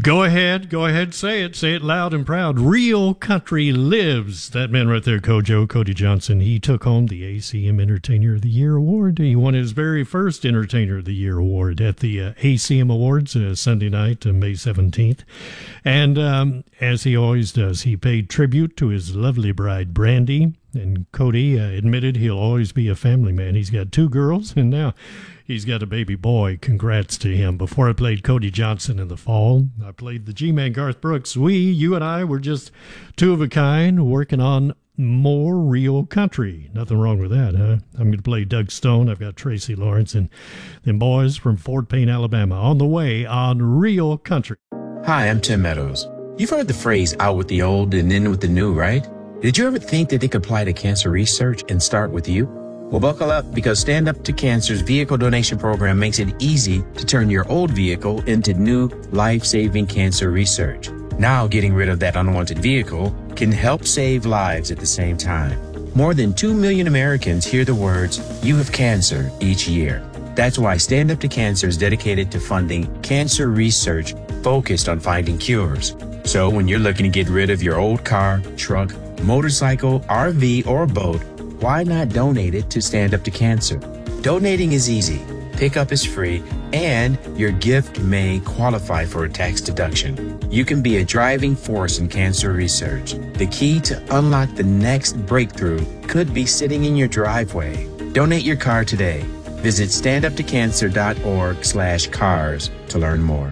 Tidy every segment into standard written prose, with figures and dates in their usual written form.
Go ahead, say it loud and proud. Real country lives. That man right there, Cody Johnson, he took home the ACM Entertainer of the Year award. He won his very first Entertainer of the Year award at the ACM Awards Sunday night, May 17th. And as he always does, he paid tribute to his lovely bride, Brandy. And Cody admitted he'll always be a family man. He's got 2 girls, and now he's got a baby boy. Congrats to him. Before I played Cody Johnson in the fall, I played the G-Man Garth Brooks. You and I were just 2 of a kind working on more real country. Nothing wrong with that, huh? I'm going to play Doug Stone. I've got Tracy Lawrence and them boys from Fort Payne, Alabama on the way on Real Country. Hi, I'm Tim Meadows. You've heard the phrase out with the old and in with the new, right? Did you ever think that they could apply to cancer research and start with you? Well, buckle up, because Stand Up to Cancer's vehicle donation program makes it easy to turn your old vehicle into new life-saving cancer research. Now, getting rid of that unwanted vehicle can help save lives at the same time. More than 2 million Americans hear the words, "You have cancer," each year. That's why Stand Up to Cancer is dedicated to funding cancer research focused on finding cures. So when you're looking to get rid of your old car, truck, motorcycle, RV, or boat, why not donate it to Stand Up to Cancer? Donating is easy, pickup is free, and your gift may qualify for a tax deduction. You can be a driving force in cancer research. The key to unlock the next breakthrough could be sitting in your driveway. Donate your car today. Visit standuptocancer.org/cars to learn more.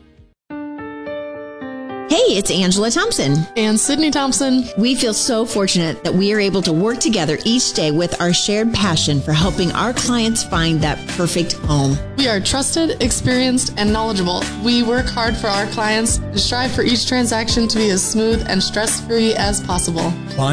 Hey, it's Angela Thompson. And Sydney Thompson. We feel so fortunate that we are able to work together each day with our shared passion for helping our clients find that perfect home. We are trusted, experienced, and knowledgeable. We work hard for our clients and strive for each transaction to be as smooth and stress-free as possible.